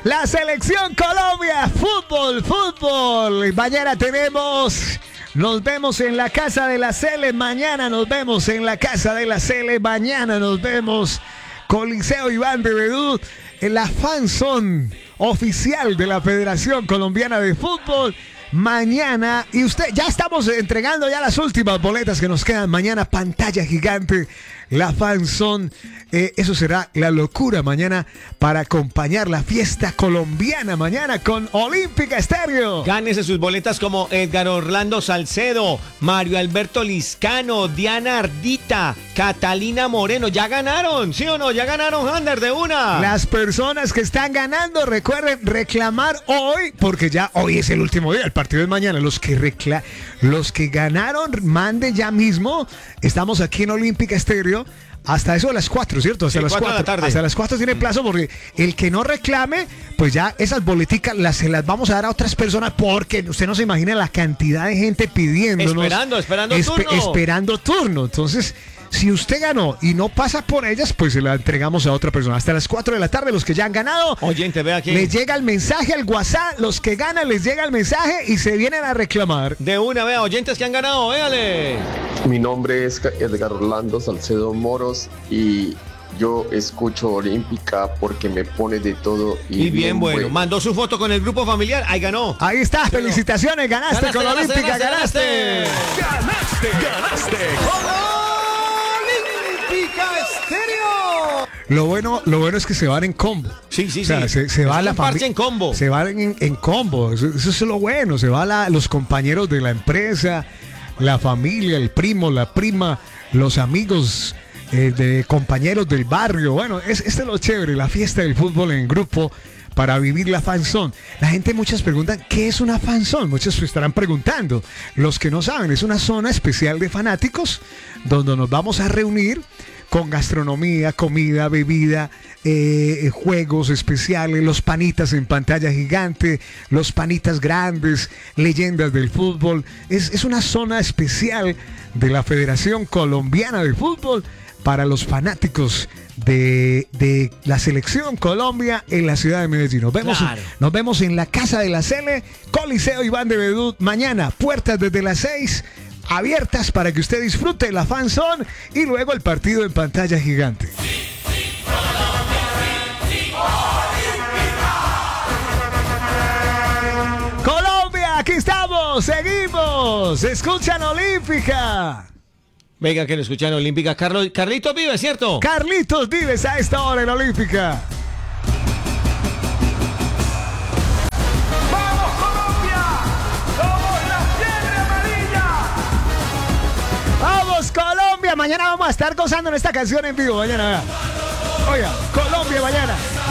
La selección Colombia, fútbol, fútbol. Mañana nos vemos en la casa de la Cele. Mañana nos vemos en la casa de la Cele. Mañana nos vemos Coliseo Iván de Bedú en la fanzone oficial de la Federación Colombiana de Fútbol. Mañana, y ya estamos entregando ya las últimas boletas que nos quedan. Mañana pantalla gigante, la fanzone. Eso será la locura mañana para acompañar la fiesta colombiana mañana con Olímpica Estéreo. Gánese sus boletas como Edgar Orlando Salcedo, Mario Alberto Liscano, Diana Ardita, Catalina Moreno. ¿Ya ganaron? ¿Sí o no? ¿Ya ganaron, Ander, de una? Las personas que están ganando, recuerden reclamar hoy, porque ya hoy es el último día, el partido es mañana. Los que ganaron, manden ya mismo. Estamos aquí en Olímpica Estéreo. Hasta eso de las 4, ¿cierto? Hasta las 4 de la tarde. Hasta las 4 tiene plazo, porque el que no reclame, pues ya esas boleticas se las vamos a dar a otras personas, porque usted no se imagina la cantidad de gente pidiéndonos. Esperando turno. Entonces, si usted ganó y no pasa por ellas, pues se la entregamos a otra persona. Hasta las 4 de la tarde, los que ya han ganado. Oyente, ve aquí. Les llega el mensaje al WhatsApp, los que ganan les llega el mensaje y se vienen a reclamar. De una, vea, oyentes que han ganado, véale. Mi nombre es Edgar Orlando Salcedo Moros y yo escucho Olímpica porque me pone de todo. Y bien bueno. Mandó su foto con el grupo familiar, ahí ganó. Ahí está, felicitaciones, ganaste con Olímpica, ganaste con Olímpica Estéreo. Lo bueno es que se van en combo. Sí. O sea, se va la familia en combo. Se van en combo. Eso es lo bueno. Se van los compañeros de la empresa, la familia, el primo, la prima, los amigos, de compañeros del barrio. Bueno, este es lo chévere, la fiesta del fútbol en grupo para vivir la fanzone. La gente, muchas preguntan, ¿qué es una fanzone? Muchos se estarán preguntando. Los que no saben, es una zona especial de fanáticos donde nos vamos a reunir con gastronomía, comida, bebida, juegos especiales, los panitas en pantalla gigante, los panitas grandes, leyendas del fútbol. Es una zona especial de la Federación Colombiana de Fútbol para los fanáticos de la selección Colombia en la ciudad de Medellín. Nos vemos en la casa de la Cele, Coliseo Iván de Bedú. Mañana, puertas desde las 6. Abiertas para que usted disfrute la fanzone y luego el partido en pantalla gigante. Colombia, aquí estamos, seguimos. Escuchan Olímpica. Venga, que lo escuchan Olímpica. Carlitos Vives, ¿cierto? Carlitos Vives a esta hora en Olímpica. Colombia, mañana vamos a estar gozando en esta canción en vivo. Mañana, oiga, Colombia mañana.